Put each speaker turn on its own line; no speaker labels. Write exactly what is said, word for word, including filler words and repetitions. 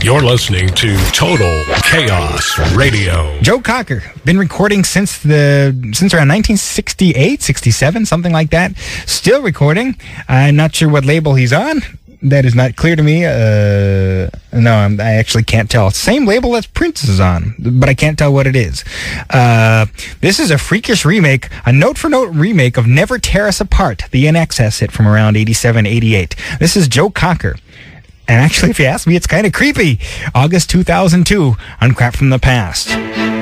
You're listening to Total Chaos Radio.
Joe Cocker, been recording since the since around nineteen sixty-eight, sixty-seven, something like that. Still recording. I'm not sure what label he's on. That is not clear to me. Uh, no, I'm, I actually can't tell. Same label that Prince is on, but I can't tell what it is. Uh, this is a freakish remake, a note-for-note remake of Never Tear Us Apart, the N X S hit from around eighty-seven, eighty-eight. This is Joe Cocker. And actually, if you ask me, it's kind of creepy. August two thousand two on Crap from the Past.